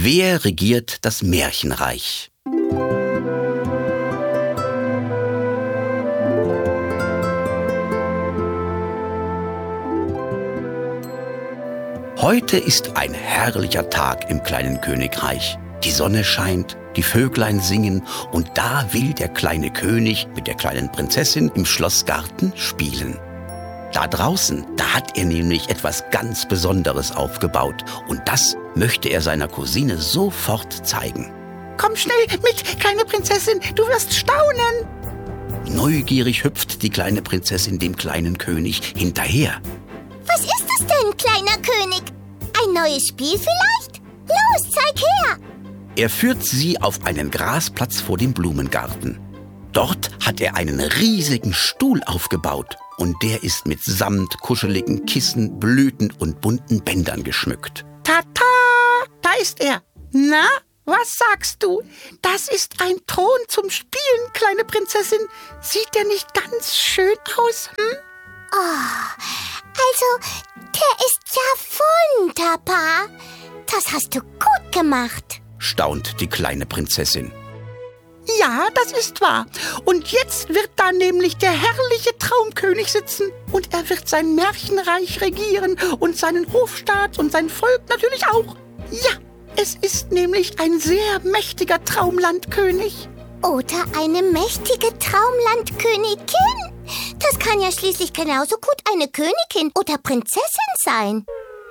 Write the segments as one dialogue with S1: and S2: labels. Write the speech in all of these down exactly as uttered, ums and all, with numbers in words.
S1: Wer regiert das Märchenreich? Heute ist ein herrlicher Tag im kleinen Königreich. Die Sonne scheint, die Vöglein singen und da will der kleine König mit der kleinen Prinzessin im Schlossgarten spielen. Da draußen, da hat er nämlich etwas ganz Besonderes aufgebaut und das möchte er seiner Cousine sofort zeigen.
S2: Komm schnell mit, kleine Prinzessin, du wirst staunen.
S1: Neugierig hüpft die kleine Prinzessin dem kleinen König hinterher.
S3: Was ist es denn, kleiner König? Ein neues Spiel vielleicht? Los, zeig her!
S1: Er führt sie auf einen Grasplatz vor dem Blumengarten. Dort hat er einen riesigen Stuhl aufgebaut und der ist mit Samt, kuscheligen Kissen, Blüten und bunten Bändern geschmückt.
S2: Tata, da ist er. Na, was sagst du? Das ist ein Thron zum Spielen, kleine Prinzessin. Sieht der nicht ganz schön aus, hm?
S3: Oh, also, der ist ja wunderbar. Das hast du gut gemacht,
S1: staunt die kleine Prinzessin.
S2: Ja, das ist wahr. Und jetzt wird da nämlich der herrliche Traumkönig sitzen. Und er wird sein Märchenreich regieren und seinen Hofstaat und sein Volk natürlich auch. Ja, es ist nämlich ein sehr mächtiger Traumlandkönig.
S3: Oder eine mächtige Traumlandkönigin. Das kann ja schließlich genauso gut eine Königin oder Prinzessin sein.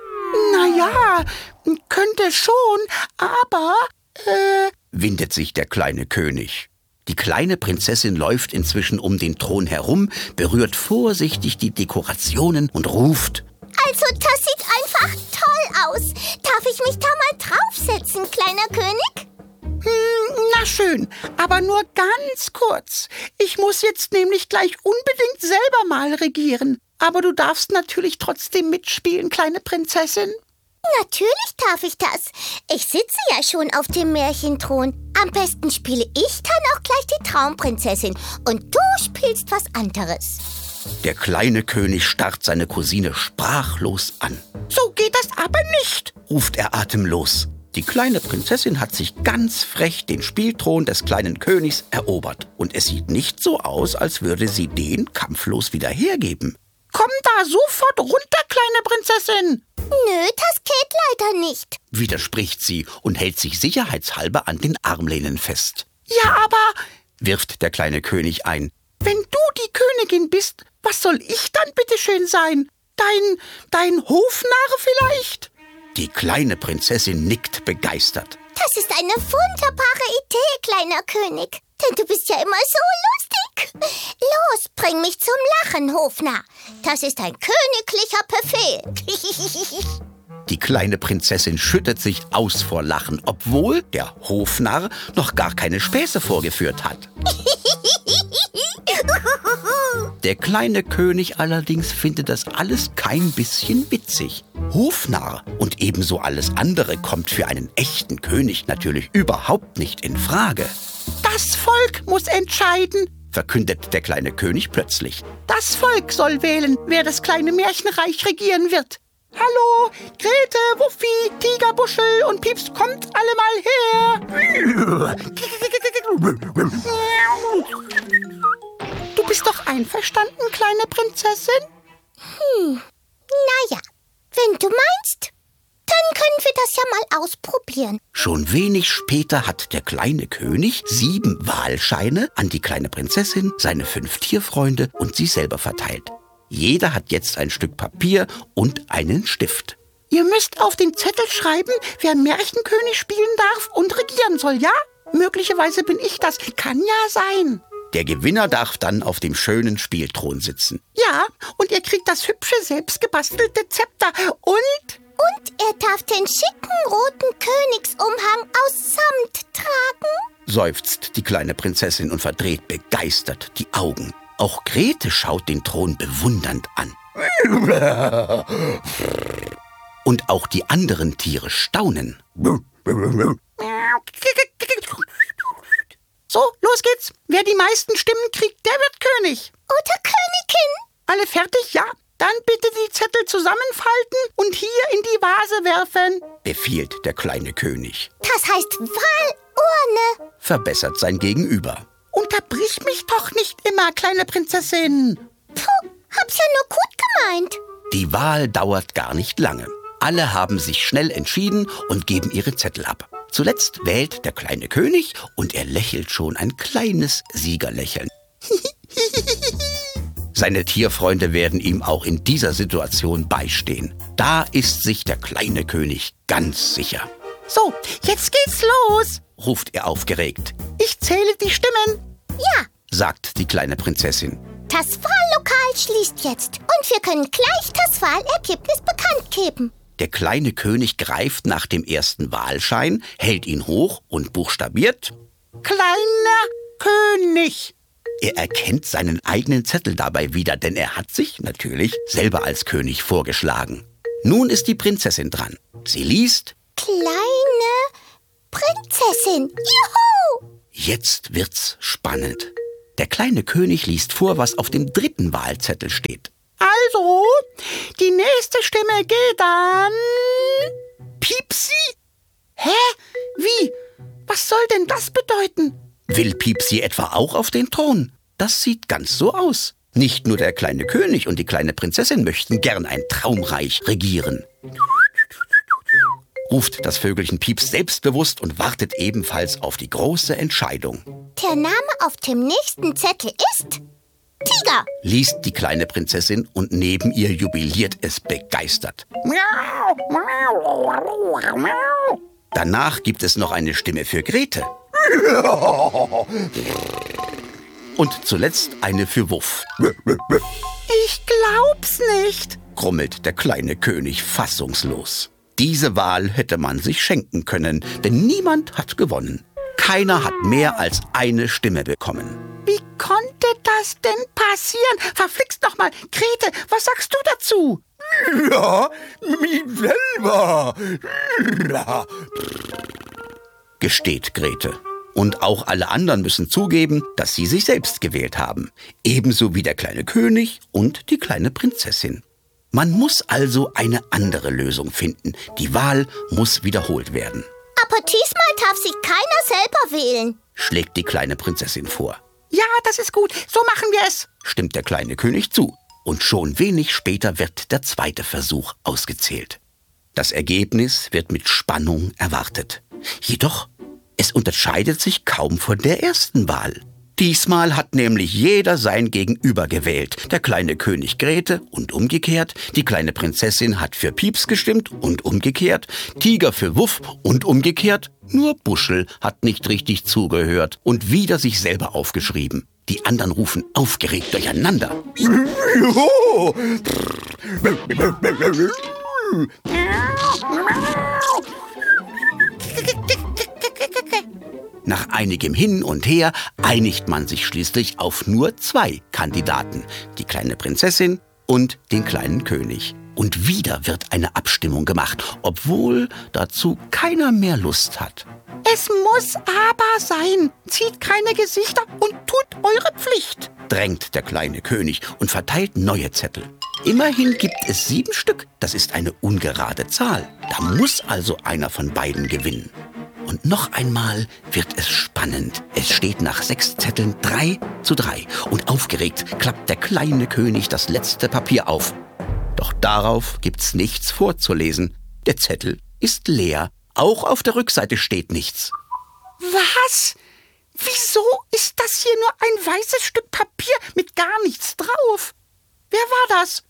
S2: Naja, könnte schon, aber... Äh,
S1: windet sich der kleine König. Die kleine Prinzessin läuft inzwischen um den Thron herum, berührt vorsichtig die Dekorationen und ruft:
S3: Also, das sieht einfach toll aus. Darf ich mich da mal draufsetzen, kleiner König?
S2: Hm, na schön, aber nur ganz kurz. Ich muss jetzt nämlich gleich unbedingt selber mal regieren. Aber du darfst natürlich trotzdem mitspielen, kleine Prinzessin.
S3: Natürlich darf ich das. Ich sitze ja schon auf dem Märchenthron. Am besten spiele ich dann auch gleich die Traumprinzessin und du spielst was anderes.
S1: Der kleine König starrt seine Cousine sprachlos an.
S2: So geht das aber nicht,
S1: ruft er atemlos. Die kleine Prinzessin hat sich ganz frech den Spielthron des kleinen Königs erobert. Und es sieht nicht so aus, als würde sie den kampflos wieder hergeben.
S2: Komm da sofort runter, kleine Prinzessin.
S3: Nö, das geht leider nicht,
S1: widerspricht sie und hält sich sicherheitshalber an den Armlehnen fest.
S2: Ja, aber,
S1: wirft der kleine König ein,
S2: wenn du die Königin bist, was soll ich dann bitteschön sein? Dein, dein Hofnarr vielleicht?
S1: Die kleine Prinzessin nickt begeistert.
S3: Das ist eine wunderbare Idee, kleiner König. Denn du bist ja immer so lustig. Los, bring mich zum Lachen, Hofnarr. Das ist ein königlicher Befehl.
S1: Die kleine Prinzessin schüttet sich aus vor Lachen, obwohl der Hofnarr noch gar keine Späße vorgeführt hat. Der kleine König allerdings findet das alles kein bisschen witzig. Hofnarr und ebenso alles andere kommt für einen echten König natürlich überhaupt nicht in Frage.
S2: Das Volk muss entscheiden,
S1: verkündet der kleine König plötzlich.
S2: Das Volk soll wählen, wer das kleine Märchenreich regieren wird. Hallo, Grete, Wuffi, Tigerbuschel und Pieps, kommt alle mal her. Du bist doch einverstanden, kleine Prinzessin?
S3: Hm, naja, wenn du meinst, dann können wir das ja mal ausprobieren.
S1: Schon wenig später hat der kleine König sieben Wahlscheine an die kleine Prinzessin, seine fünf Tierfreunde und sie selber verteilt. Jeder hat jetzt ein Stück Papier und einen Stift.
S2: Ihr müsst auf den Zettel schreiben, wer Märchenkönig spielen darf und regieren soll, ja? Möglicherweise bin ich das, kann ja sein.
S1: Der Gewinner darf dann auf dem schönen Spielthron sitzen.
S2: Ja, und ihr kriegt das hübsche, selbstgebastelte Zepter und...
S3: Und er darf den schicken roten Königsumhang aus Samt tragen?
S1: Seufzt die kleine Prinzessin und verdreht begeistert die Augen. Auch Grete schaut den Thron bewundernd an. Und auch die anderen Tiere staunen.
S2: So, los geht's. Wer die meisten Stimmen kriegt, der wird König.
S3: Oder Königin.
S2: Alle fertig, ja? Dann bitte die Zettel zusammenfalten und hier in die Vase werfen,
S1: befiehlt der kleine König.
S3: Das heißt Wahlurne.
S1: Verbessert sein Gegenüber.
S2: Unterbrich mich doch nicht immer, kleine Prinzessin.
S3: Puh, hab's ja nur gut gemeint.
S1: Die Wahl dauert gar nicht lange. Alle haben sich schnell entschieden und geben ihre Zettel ab. Zuletzt wählt der kleine König und er lächelt schon ein kleines Siegerlächeln. Seine Tierfreunde werden ihm auch in dieser Situation beistehen. Da ist sich der kleine König ganz sicher.
S2: So, jetzt geht's los,
S1: ruft er aufgeregt.
S2: Ich zähle die Stimmen.
S3: Ja,
S1: sagt die kleine Prinzessin.
S3: Das Wahllokal schließt jetzt und wir können gleich das Wahlergebnis bekannt geben.
S1: Der kleine König greift nach dem ersten Wahlschein, hält ihn hoch und buchstabiert:
S2: Kleiner König.
S1: Er erkennt seinen eigenen Zettel dabei wieder, denn er hat sich natürlich selber als König vorgeschlagen. Nun ist die Prinzessin dran. Sie liest:
S3: Kleine Prinzessin. Juhu!
S1: Jetzt wird's spannend. Der kleine König liest vor, was auf dem dritten Wahlzettel steht.
S2: Also, die nächste Stimme geht an Piepsi. Hä? Wie? Was soll denn das bedeuten?
S1: Will Piepsi etwa auch auf den Thron? Das sieht ganz so aus. Nicht nur der kleine König und die kleine Prinzessin möchten gern ein Traumreich regieren. Ruft das Vögelchen Pieps selbstbewusst und wartet ebenfalls auf die große Entscheidung.
S3: Der Name auf dem nächsten Zettel ist Tiger,
S1: liest die kleine Prinzessin und neben ihr jubiliert es begeistert. Danach gibt es noch eine Stimme für Grete. Und zuletzt eine für Wuff.
S2: Ich glaub's nicht,
S1: grummelt der kleine König fassungslos. Diese Wahl hätte man sich schenken können, denn niemand hat gewonnen. Keiner hat mehr als eine Stimme bekommen.
S2: Wie konnte das denn passieren? Verflixt noch mal. Grete, was sagst du dazu?
S4: Ja, mich selber. Ja.
S1: Gesteht Grete. Und auch alle anderen müssen zugeben, dass sie sich selbst gewählt haben. Ebenso wie der kleine König und die kleine Prinzessin. Man muss also eine andere Lösung finden. Die Wahl muss wiederholt werden.
S3: aber diesmal darf sich keiner selber wählen,
S1: schlägt die kleine Prinzessin vor.
S2: Ja, das ist gut. So machen wir es,
S1: stimmt der kleine König zu. Und schon wenig später wird der zweite Versuch ausgezählt. Das Ergebnis wird mit Spannung erwartet. Jedoch, es unterscheidet sich kaum von der ersten Wahl. Diesmal hat nämlich jeder sein Gegenüber gewählt. Der kleine König Grete und umgekehrt. Die kleine Prinzessin hat für Pieps gestimmt und umgekehrt. Tiger für Wuff und umgekehrt. Nur Buschel hat nicht richtig zugehört und wieder sich selber aufgeschrieben. Die anderen rufen aufgeregt durcheinander. Nach einigem Hin und Her einigt man sich schließlich auf nur zwei Kandidaten, die kleine Prinzessin und den kleinen König. Und wieder wird eine Abstimmung gemacht, obwohl dazu keiner mehr Lust hat.
S2: Es muss aber sein. Zieht keine Gesichter und tut eure Pflicht,
S1: drängt der kleine König und verteilt neue Zettel. Immerhin gibt es sieben Stück. Das ist eine ungerade Zahl. Da muss also einer von beiden gewinnen. Und noch einmal wird es spannend. Es steht nach sechs Zetteln drei zu drei. Und aufgeregt klappt der kleine König das letzte Papier auf. Doch darauf gibt's nichts vorzulesen. Der Zettel ist leer. Auch auf der Rückseite steht nichts.
S2: Was? Wieso ist das hier nur ein weißes Stück Papier mit gar nichts drauf? Wer war das?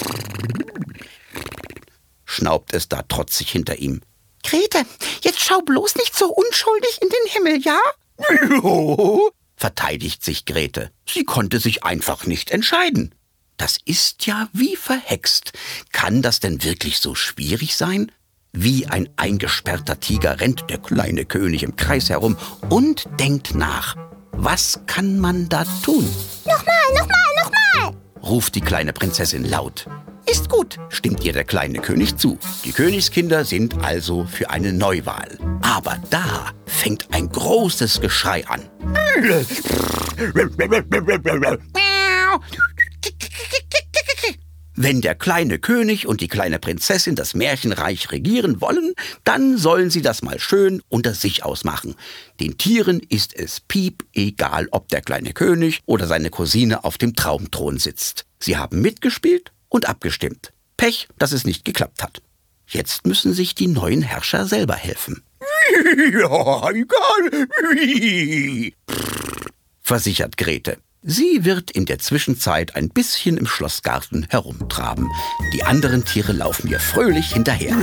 S1: Schnaubt es da trotzig hinter ihm.
S2: Grete, jetzt schau bloß nicht so unschuldig in den Himmel, ja?
S1: Jo, verteidigt sich Grete. Sie konnte sich einfach nicht entscheiden. Das ist ja wie verhext. Kann das denn wirklich so schwierig sein? Wie ein eingesperrter Tiger rennt der kleine König im Kreis herum und denkt nach. Was kann man da tun?
S3: Nochmal, nochmal, nochmal,
S1: ruft die kleine Prinzessin laut.
S2: Ist gut,
S1: stimmt ihr der kleine König zu. Die Königskinder sind also für eine Neuwahl. Aber da fängt ein großes Geschrei an. Wenn der kleine König und die kleine Prinzessin das Märchenreich regieren wollen, dann sollen sie das mal schön unter sich ausmachen. Den Tieren ist es piep egal, ob der kleine König oder seine Cousine auf dem Traumthron sitzt. Sie haben mitgespielt und abgestimmt. Pech, dass es nicht geklappt hat. Jetzt müssen sich die neuen Herrscher selber helfen.
S4: Ja, egal.
S1: Versichert Grete. Sie wird in der Zwischenzeit ein bisschen im Schlossgarten herumtraben. Die anderen Tiere laufen ihr fröhlich hinterher.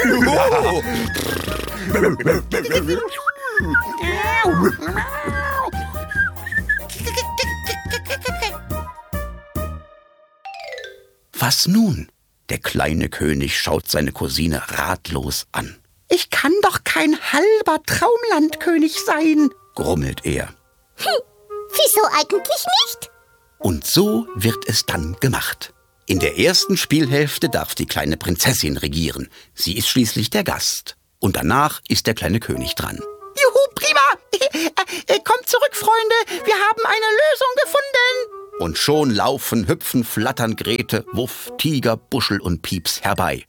S1: Was nun? Der kleine König schaut seine Cousine ratlos an.
S2: Ich kann doch kein halber Traumlandkönig sein,
S1: grummelt er.
S3: Hm, wieso eigentlich nicht?
S1: Und so wird es dann gemacht. In der ersten Spielhälfte darf die kleine Prinzessin regieren. Sie ist schließlich der Gast. Und danach ist der kleine König dran.
S2: Juhu, prima! Äh, kommt zurück, Freunde, wir haben eine Lösung gefunden!
S1: Und schon laufen, hüpfen, flattern Grete, Wuff, Tiger, Buschel und Pieps herbei.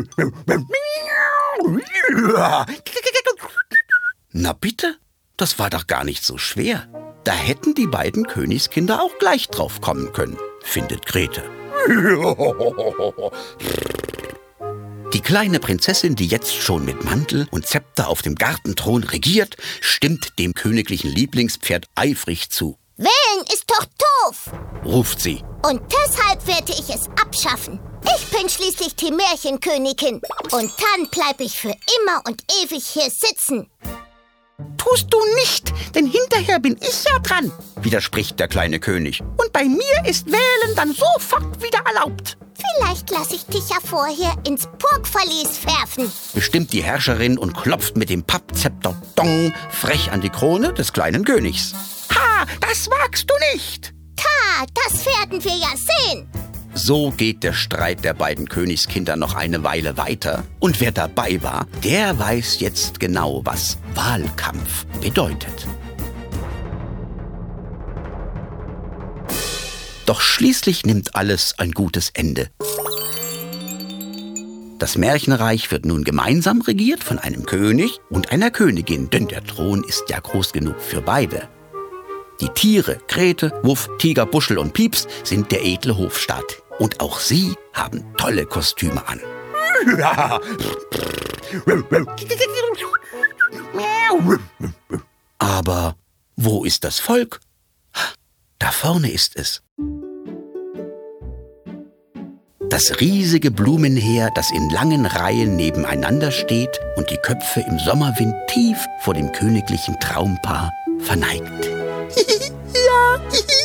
S1: Na bitte, das war doch gar nicht so schwer. Da hätten die beiden Königskinder auch gleich drauf kommen können, findet Grete. Die kleine Prinzessin, die jetzt schon mit Mantel und Zepter auf dem Gartenthron regiert, stimmt dem königlichen Lieblingspferd eifrig zu.
S3: Wählen ist doch doof,
S1: ruft sie.
S3: Und deshalb werde ich es abschaffen. Ich bin schließlich die Märchenkönigin. Und dann bleibe ich für immer und ewig hier sitzen.
S2: Tust du nicht, denn hinterher bin ich ja dran,
S1: widerspricht der kleine König.
S2: Und bei mir ist Wählen dann sofort wieder erlaubt.
S3: Vielleicht lasse ich dich ja vorher ins Burgverlies werfen,
S1: bestimmt die Herrscherin und klopft mit dem Pappzepter dong frech an die Krone des kleinen Königs.
S2: Ha, das wagst du nicht!
S3: Ta, das werden wir ja sehen.
S1: So geht der Streit der beiden Königskinder noch eine Weile weiter. Und wer dabei war, der weiß jetzt genau, was Wahlkampf bedeutet. Doch schließlich nimmt alles ein gutes Ende. Das Märchenreich wird nun gemeinsam regiert von einem König und einer Königin, denn der Thron ist ja groß genug für beide. Die Tiere, Grete, Wuff, Tiger, Buschel und Pieps, sind der edle Hofstaat. Und auch sie haben tolle Kostüme an. Aber wo ist das Volk? Da vorne ist es. Das riesige Blumenheer, das in langen Reihen nebeneinander steht und die Köpfe im Sommerwind tief vor dem königlichen Traumpaar verneigt.
S2: Ja,